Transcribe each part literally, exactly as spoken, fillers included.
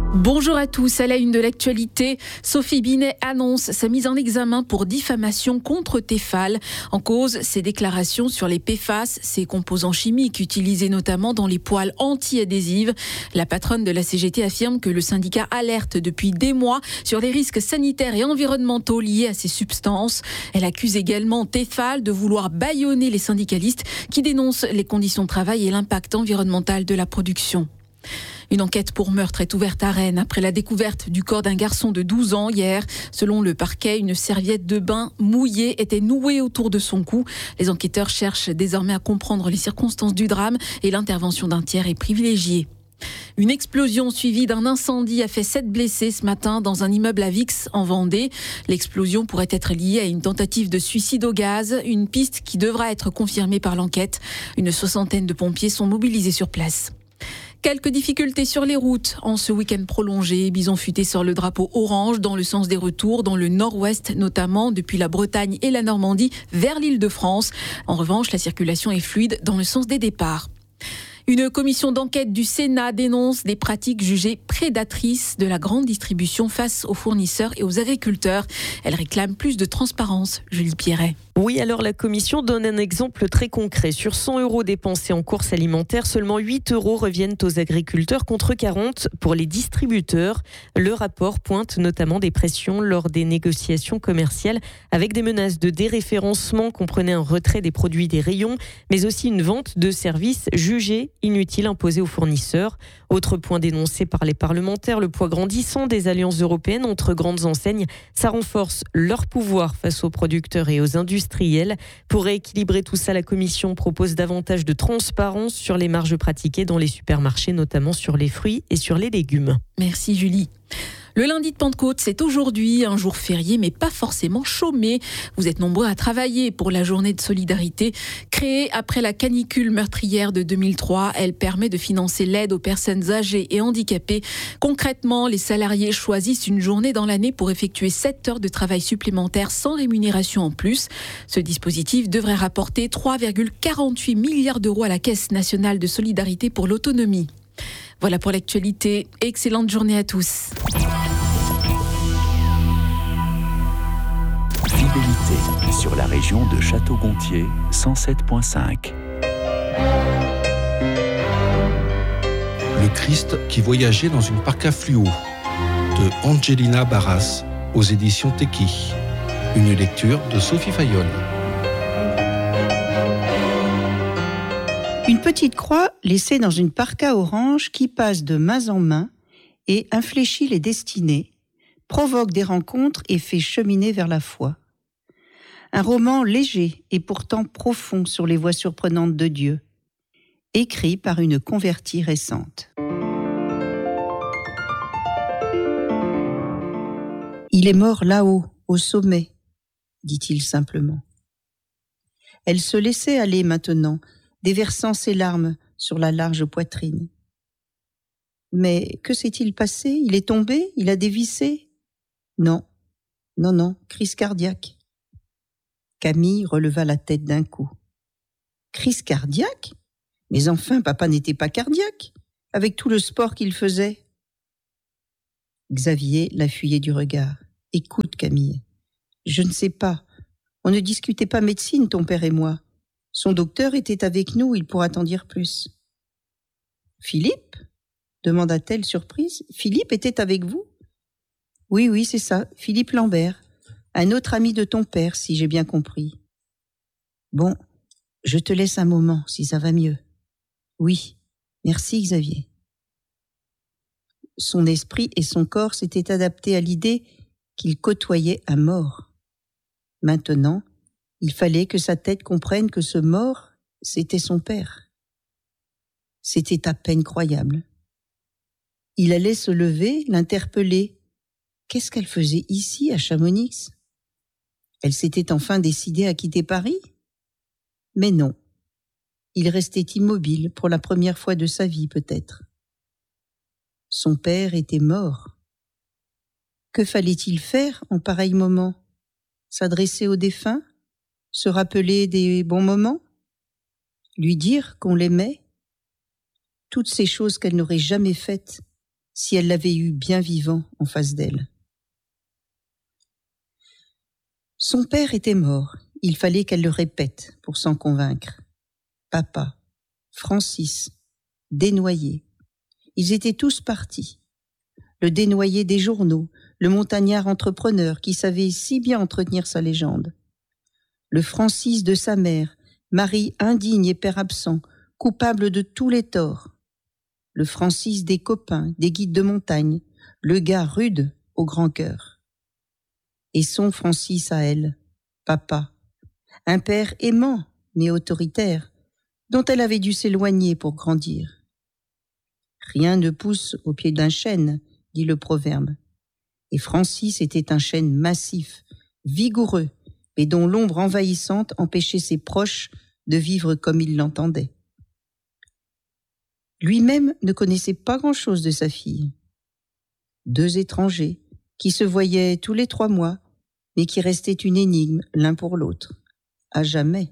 Bonjour à tous. À la une de l'actualité, Sophie Binet annonce sa mise en examen pour diffamation contre Tefal. En cause, ses déclarations sur les P F A S, ces composants chimiques utilisés notamment dans les poêles anti-adhésives. La patronne de la C G T affirme que le syndicat alerte depuis des mois sur les risques sanitaires et environnementaux liés à ces substances. Elle accuse également Tefal de vouloir bâillonner les syndicalistes qui dénoncent les conditions de travail et l'impact environnemental de la production. Une enquête pour meurtre est ouverte à Rennes après la découverte du corps d'un garçon de douze ans hier. Selon le parquet, une serviette de bain mouillée était nouée autour de son cou. Les enquêteurs cherchent désormais à comprendre les circonstances du drame et l'intervention d'un tiers est privilégiée. Une explosion suivie d'un incendie a fait sept blessés ce matin dans un immeuble à Vix en Vendée. L'explosion pourrait être liée à une tentative de suicide au gaz, une piste qui devra être confirmée par l'enquête. Une soixantaine de pompiers sont mobilisés sur place. Quelques difficultés sur les routes en ce week-end prolongé. Bison futé sort le drapeau orange dans le sens des retours, dans le nord-ouest notamment, depuis la Bretagne et la Normandie vers l'Île-de-France. En revanche, la circulation est fluide dans le sens des départs. Une commission d'enquête du Sénat dénonce des pratiques jugées prédatrices de la grande distribution face aux fournisseurs et aux agriculteurs. Elle réclame plus de transparence. Julie Pierret. Oui, alors la commission donne un exemple très concret. Sur cent euros dépensés en courses alimentaires, seulement huit euros reviennent aux agriculteurs contre quarante pour les distributeurs. Le rapport pointe notamment des pressions lors des négociations commerciales avec des menaces de déréférencement, comprenait un retrait des produits des rayons, mais aussi une vente de services jugés inutiles imposés aux fournisseurs. Autre point dénoncé par les parlementaires, le poids grandissant des alliances européennes entre grandes enseignes. Ça renforce leur pouvoir face aux producteurs et aux industriels. Pour rééquilibrer tout ça, la Commission propose davantage de transparence sur les marges pratiquées dans les supermarchés, notamment sur les fruits et sur les légumes. Merci Julie. Le lundi de Pentecôte, c'est aujourd'hui un jour férié, mais pas forcément chômé. Vous êtes nombreux à travailler pour la journée de solidarité. Créée après la canicule meurtrière de deux mille trois, elle permet de financer l'aide aux personnes âgées et handicapées. Concrètement, les salariés choisissent une journée dans l'année pour effectuer sept heures de travail supplémentaires sans rémunération en plus. Ce dispositif devrait rapporter trois virgule quarante-huit milliards d'euros à la Caisse nationale de solidarité pour l'autonomie. Voilà pour l'actualité. Excellente journée à tous. Fidélité sur la région de Château-Gontier, cent sept virgule cinq. Le Christ qui voyageait dans une parka fluo de Angelina Barras aux éditions Teki. Une lecture de Sophie Fayolle. Une petite croix laissée dans une parka orange qui passe de main en main et infléchit les destinées, provoque des rencontres et fait cheminer vers la foi. Un roman léger et pourtant profond sur les voies surprenantes de Dieu, écrit par une convertie récente. Il est mort là-haut, au sommet, dit-il simplement. Elle se laissait aller maintenant, déversant ses larmes sur la large poitrine. Mais que s'est-il passé ? Il est tombé ? Il a dévissé ? Non, non, non, crise cardiaque. Camille releva la tête d'un coup. Crise cardiaque ? Mais enfin, papa n'était pas cardiaque, avec tout le sport qu'il faisait. Xavier la fuyait du regard. Écoute, Camille, je ne sais pas. On ne discutait pas médecine, ton père et moi. Son docteur était avec nous, il pourra t'en dire plus. Philippe ? Demanda-t-elle surprise. Philippe était avec vous ? Oui, oui, c'est ça, Philippe Lambert, un autre ami de ton père, si j'ai bien compris. Bon, je te laisse un moment, si ça va mieux. Oui, merci Xavier. Son esprit et son corps s'étaient adaptés à l'idée qu'il côtoyait un mort. Maintenant, il fallait que sa tête comprenne que ce mort, c'était son père. C'était à peine croyable. Il allait se lever, l'interpeller. Qu'est-ce qu'elle faisait ici, à Chamonix ? Elle s'était enfin décidée à quitter Paris ? Mais non. Il restait immobile pour la première fois de sa vie, peut-être. Son père était mort. Que fallait-il faire en pareil moment ? S'adresser au défunt ? Se rappeler des bons moments ? Lui dire qu'on l'aimait ? Toutes ces choses qu'elle n'aurait jamais faites si elle l'avait eu bien vivant en face d'elle. Son père était mort, il fallait qu'elle le répète pour s'en convaincre. Papa, Francis, dénoyé. Ils étaient tous partis. Le dénoyé des journaux, le montagnard entrepreneur qui savait si bien entretenir sa légende. Le Francis de sa mère, mari indigne et père absent, coupable de tous les torts. Le Francis des copains, des guides de montagne, le gars rude au grand cœur. Et son Francis à elle, papa, un père aimant mais autoritaire, dont elle avait dû s'éloigner pour grandir. Rien ne pousse au pied d'un chêne, dit le proverbe. Et Francis était un chêne massif, vigoureux, et dont l'ombre envahissante empêchait ses proches de vivre comme ils l'entendaient. Lui-même ne connaissait pas grand-chose de sa fille. Deux étrangers qui se voyaient tous les trois mois, mais qui restaient une énigme l'un pour l'autre, à jamais.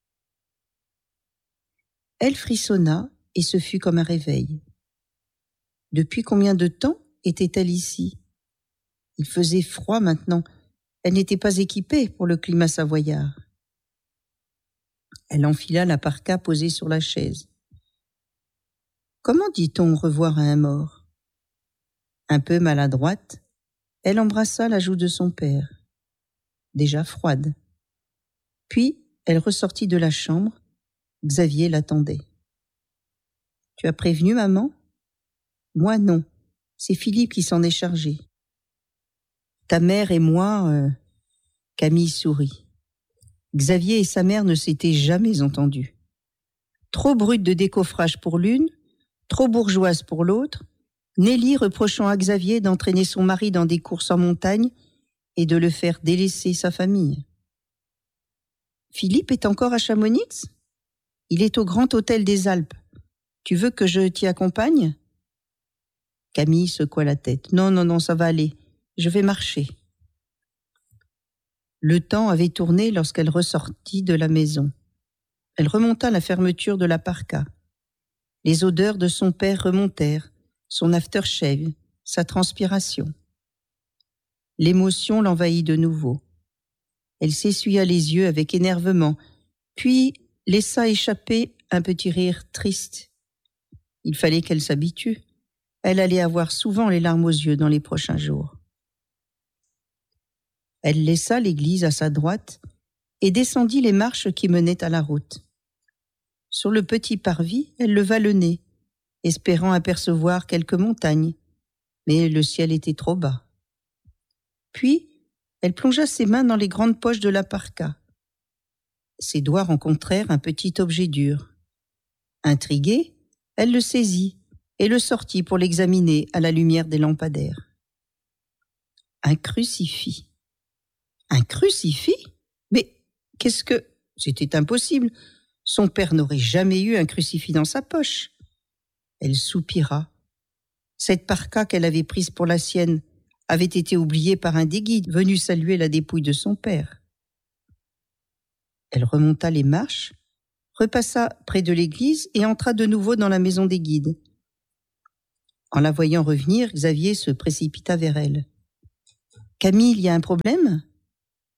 Elle frissonna et ce fut comme un réveil. Depuis combien de temps était-elle ici? Il faisait froid maintenant. Elle n'était pas équipée pour le climat savoyard. Elle enfila la parka posée sur la chaise. Comment dit-on revoir à un mort? Un peu maladroite, elle embrassa la joue de son père, déjà froide. Puis, elle ressortit de la chambre. Xavier l'attendait. « Tu as prévenu maman ?»« Moi non, c'est Philippe qui s'en est chargé. »« Ta mère et moi... Euh... » Camille sourit. Xavier et sa mère ne s'étaient jamais entendus. Trop brute de décoffrage pour l'une, trop bourgeoise pour l'autre, Nelly reprochant à Xavier d'entraîner son mari dans des courses en montagne et de le faire délaisser sa famille. « Philippe est encore à Chamonix ? Il est au Grand Hôtel des Alpes. Tu veux que je t'y accompagne ?» Camille secoua la tête. « Non, non, non, ça va aller. Je vais marcher. » Le temps avait tourné lorsqu'elle ressortit de la maison. Elle remonta la fermeture de la parka. Les odeurs de son père remontèrent, son aftershave, sa transpiration. L'émotion l'envahit de nouveau. Elle s'essuya les yeux avec énervement, puis laissa échapper un petit rire triste. Il fallait qu'elle s'habitue. Elle allait avoir souvent les larmes aux yeux dans les prochains jours. Elle laissa l'église à sa droite et descendit les marches qui menaient à la route. Sur le petit parvis, elle leva le nez, espérant apercevoir quelques montagnes, mais le ciel était trop bas. Puis, elle plongea ses mains dans les grandes poches de la parka. Ses doigts rencontrèrent un petit objet dur. Intriguée, elle le saisit et le sortit pour l'examiner à la lumière des lampadaires. Un crucifix. Un crucifix? Mais qu'est-ce que... C'était impossible. Son père n'aurait jamais eu un crucifix dans sa poche. Elle soupira. Cette parka qu'elle avait prise pour la sienne avait été oubliée par un des guides venu saluer la dépouille de son père. Elle remonta les marches, repassa près de l'église et entra de nouveau dans la maison des guides. En la voyant revenir, Xavier se précipita vers elle. « Camille, il y a un problème ?»« Non, »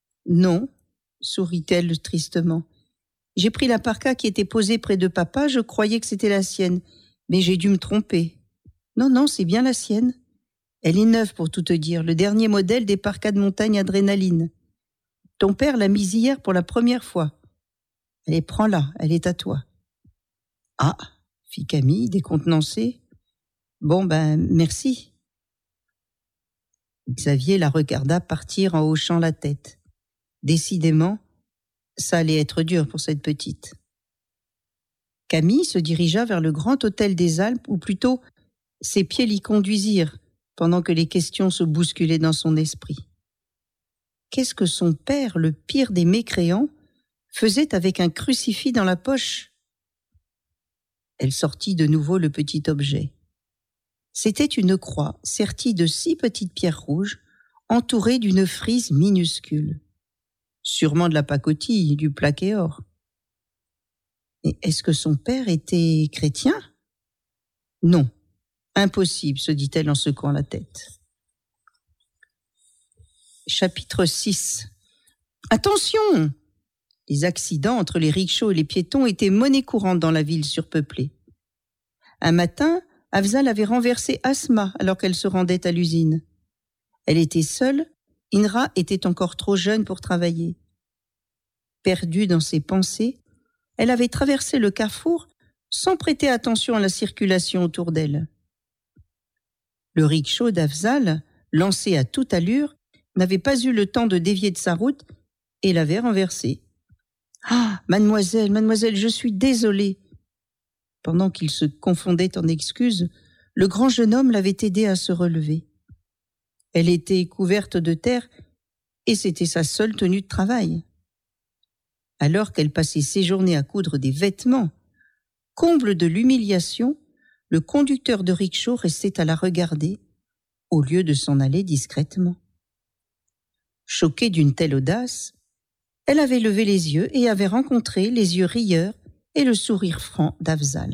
sourit-elle tristement. « J'ai pris la parka qui était posée près de papa, je croyais que c'était la sienne, mais j'ai dû me tromper. Non, non, c'est bien la sienne. Elle est neuve pour tout te dire, le dernier modèle des parkas de montagne adrénaline. Ton père l'a mise hier pour la première fois. Allez, prends-la, elle est à toi. »« Ah !» fit Camille, décontenancée. « Bon, ben, merci. » Xavier la regarda partir en hochant la tête. Décidément, ça allait être dur pour cette petite. Camille se dirigea vers le Grand Hôtel des Alpes, ou plutôt, ses pieds l'y conduisirent, pendant que les questions se bousculaient dans son esprit. Qu'est-ce que son père, le pire des mécréants, faisait avec un crucifix dans la poche? Elle sortit de nouveau le petit objet. C'était une croix sertie de six petites pierres rouges, entourée d'une frise minuscule. Sûrement de la pacotille, du plaqué or. Mais est-ce que son père était chrétien? Non, Impossible, se dit-elle en secouant la tête. Chapitre six. Attention! Les accidents entre les rickshaws et les piétons étaient monnaie courante dans la ville surpeuplée. Un matin, Afzal avait renversé Asma alors qu'elle se rendait à l'usine. Elle était seule, Inra était encore trop jeune pour travailler. Perdue dans ses pensées, elle avait traversé le carrefour sans prêter attention à la circulation autour d'elle. Le rickshaw d'Afzal, lancé à toute allure, n'avait pas eu le temps de dévier de sa route et l'avait renversée. « Ah, mademoiselle, mademoiselle, je suis désolée !» Pendant qu'il se confondait en excuses, le grand jeune homme l'avait aidée à se relever. Elle était couverte de terre et c'était sa seule tenue de travail. Alors qu'elle passait ses journées à coudre des vêtements, comble de l'humiliation, le conducteur de rickshaw restait à la regarder au lieu de s'en aller discrètement. Choquée d'une telle audace, elle avait levé les yeux et avait rencontré les yeux rieurs et le sourire franc d'Afzal.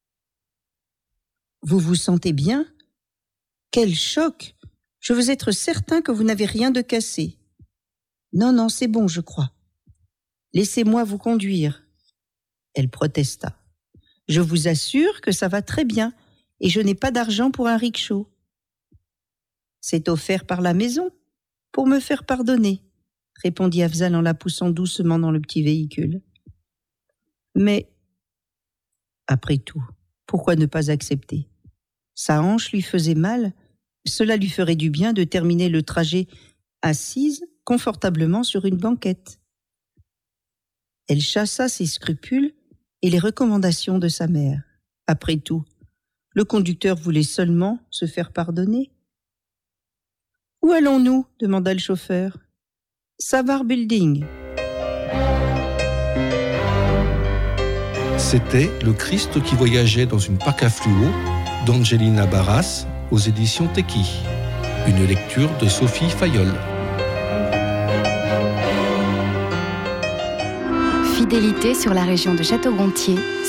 « Vous vous sentez bien ? Quel choc ! Je veux être certain que vous n'avez rien de cassé. »« Non, non, c'est bon, je crois. »« Laissez-moi vous conduire. » Elle protesta. « Je vous assure que ça va très bien et je n'ai pas d'argent pour un rickshaw. »« C'est offert par la maison pour me faire pardonner, » répondit Afzal en la poussant doucement dans le petit véhicule. Mais, après tout, pourquoi ne pas accepter ? Sa hanche lui faisait mal, cela lui ferait du bien de terminer le trajet assise confortablement sur une banquette. Elle chassa ses scrupules et les recommandations de sa mère. Après tout, le conducteur voulait seulement se faire pardonner. « Où allons-nous » demanda le chauffeur. « Savar Building. » C'était Le Christ qui voyageait dans une Parka fluo d'Angelina Barras aux éditions Teki. Une lecture de Sophie Fayolle. Fidélité sur la région de Château-Gontier.